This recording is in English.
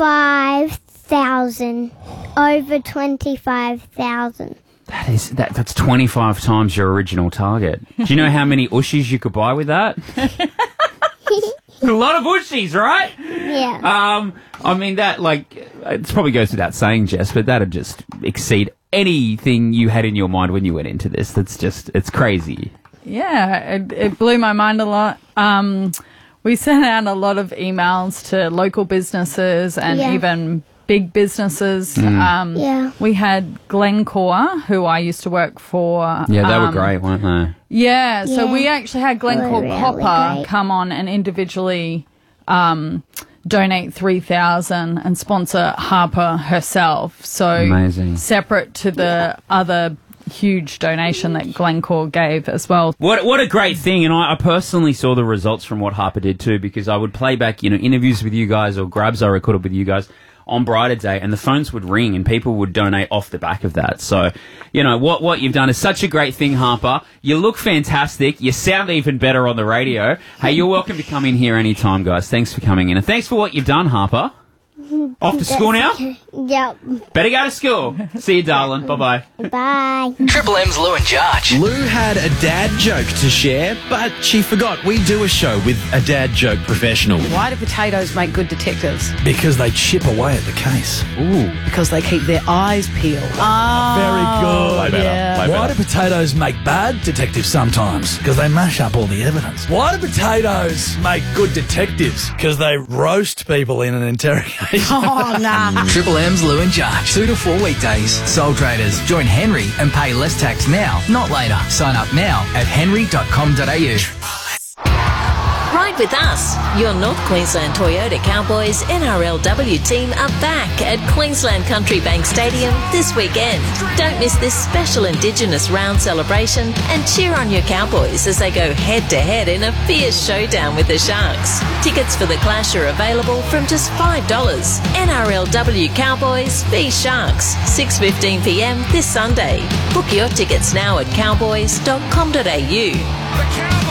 25,000. Over 25,000. That's 25 times your original target. Do you know how many Ushies you could buy with that? A lot of Ushies, right? Yeah. I mean, that, like, it probably goes without saying, Jess, but that'd just exceed anything you had in your mind when you went into this. It's crazy. Yeah, it blew my mind a lot. We sent out a lot of emails to local businesses and even big businesses. We had Glencore, who I used to work for. Yeah, they were great, weren't they? Yeah, so we actually had Glencore really Copper great. come on and individually donate 3,000 and sponsor Harper herself. So amazing. Separate to the other huge donation that Glencore gave as well. What a great thing, and I personally saw the results from what Harper did too, because I would play back, interviews with you guys or grabs I recorded with you guys on Brighter Day, and the phones would ring and people would donate off the back of that. So, what you've done is such a great thing, Harper. You look fantastic. You sound even better on the radio. Hey, you're welcome to come in here anytime, guys. Thanks for coming in, and thanks for what you've done, Harper. Off to school now? Yep. Better go to school. See you, darling. Bye-bye. Bye. Triple M's Lou and Jarge. Lou had a dad joke to share, but she forgot we do a show with a dad joke professional. Why do potatoes make good detectives? Because they chip away at the case. Ooh. Because they keep their eyes peeled. Very good. Yeah. Why do potatoes make bad detectives sometimes? Because they mash up all the evidence. Why do potatoes make good detectives? Because they roast people in an interrogation. Oh, nah. Triple M's Lou and Jarge. 2 to 4 weekdays. Sole traders. Join Henry and pay less tax now, not later. Sign up now at henry.com.au. Ride with us. Your North Queensland Toyota Cowboys NRLW team are back at Queensland Country Bank Stadium this weekend. Don't miss this special Indigenous round celebration and cheer on your Cowboys as they go head-to-head in a fierce showdown with the Sharks. Tickets for the clash are available from just $5. NRLW Cowboys v Sharks, 6:15pm this Sunday. Book your tickets now at cowboys.com.au.